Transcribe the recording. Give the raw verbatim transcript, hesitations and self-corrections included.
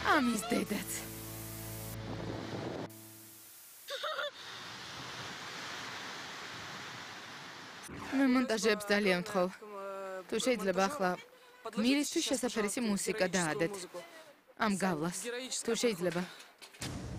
ამის დედაც. მე მონტაჟებს ძალიან ვთხოვ. თუ შეიძლება ახლა მირისთვის შესაფერისი მუსიკა დაადეთ. ამ გავლას. თუ შეიძლება.